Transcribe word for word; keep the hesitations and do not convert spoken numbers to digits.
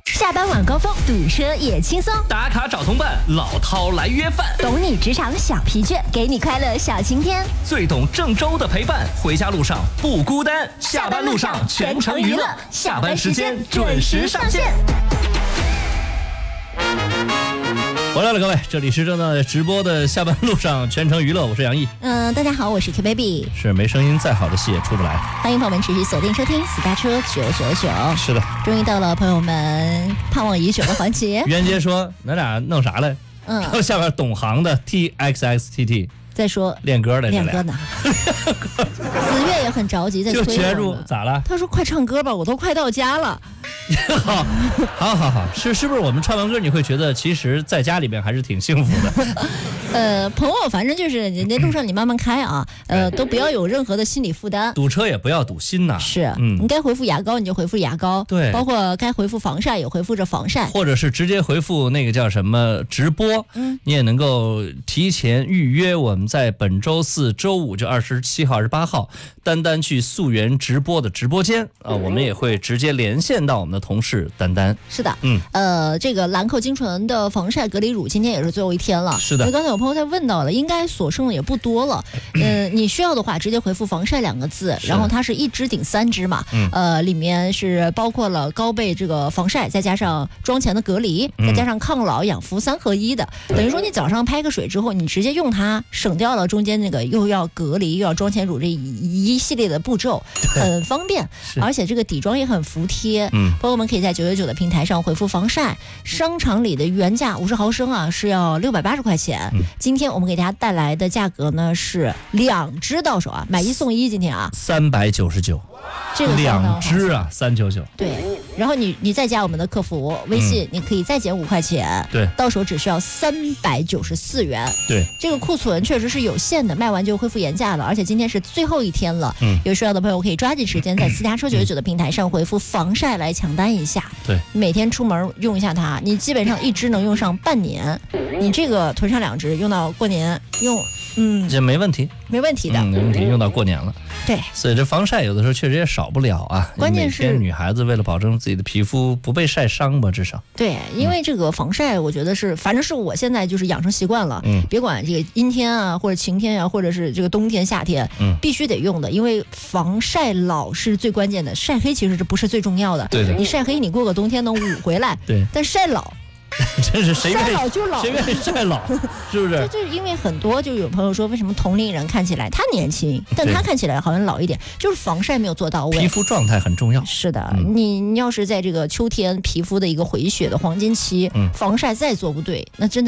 下班晚高峰，堵车也轻松。 打卡找同伴，老饕来约饭。 懂你职场小疲倦，给你快乐小晴天。 最懂郑州的陪伴，回家路上不孤单。下班路上全程娱乐，下班时间准时上线。回来了，各位，这里是正在直播的下班路上全程娱乐，我是杨毅。 嗯，大家好，我是 Q Baby。 是没声音，再好的戏也出不来。 欢迎朋友们持续锁定收听私家车九九九。 是的， 终于到了朋友们盼望已久的环节。 袁杰说：“咱俩弄啥嘞？”嗯，然后下边懂行的 T X X T T 再说练歌来， 练歌呢。子月也很着急，在催我。 就觉住咋了？ 他说：“快唱歌吧，我都快到家了。” 好，好，好，好，是是不是我们唱完歌，你会觉得其实在家里边还是挺幸福的？ 呃，朋友，反正就是你在路上你慢慢开啊，呃，都不要有任何的心理负担。 堵车也不要堵心呐。 是，嗯，你该回复牙膏你就回复牙膏， 对， 包括该回复防晒也回复着防晒， 或者是直接回复那个叫什么直播，嗯，你也能够提前预约我们在本周四周五就二十七号、二十八号，丹丹去溯源直播的直播间啊，我们也会直接连线到我们的同事丹丹。 是的，嗯，呃，这个兰蔻精纯的防晒隔离乳今天也是最后一天了。 是的， 因为刚才有朋友在问到了，应该所剩的也不多了。嗯、呃，你需要的话直接回复防晒两个字，然后它是一支顶三支嘛，嗯，呃，里面是包括了高倍这个防晒，再加上妆前的隔离，再加上抗老养肤三合一的，嗯、等于说你早上拍个水之后，你直接用它，省掉了中间那个又要隔离又要妆前乳这一一系列的步骤，很方便，而且这个底妆也很服帖。嗯，朋友们可以在九九九的平台上回复防晒，商场里的原价五十毫升啊是要六百八十块钱，嗯、今天我们给大家带来的价格呢是两支到手啊，买一送一，今天啊三百九十九， 这个两支啊三九九， 对，然后你你再加我们的客服微信，嗯、你可以再减五块钱， 对， 到手只需要三百九十四元， 对， 这个库存确实是有限的，卖完就恢复原价了，而且今天是最后一天了，嗯，有需要的朋友可以抓紧时间在私家车九九九的平台上回复防晒来抢单一下， 对， 每天出门用一下它，你基本上一支能用上半年，你这个囤上两支用到过年用，嗯， 这没问题， 没问题的， 嗯，没问题，用到过年了。 对， 所以这防晒有的时候确实也少不了啊。 关键是每天女孩子为了保证自己的皮肤不被晒伤吧，至少。 对，因为这个防晒，我觉得是，反正是我现在就是养成习惯了。嗯，别管这个阴天啊，或者晴天啊，或者是这个冬天、夏天，嗯，必须得用的，因为防晒老是最关键的。晒黑其实这不是最重要的。 对的。 你晒黑，你过个冬天能捂回来。 对。 但晒老。 真是谁愿晒老就老， 谁愿意晒老，是不是？ 这就是因为很多就有朋友说，为什么同龄人看起来他年轻，但他看起来好像老一点，就是防晒没有做到位。 皮肤状态很重要。 是的，嗯、你你要是在这个秋天皮肤的一个回血的黄金期，嗯、防晒再做不对，那真的。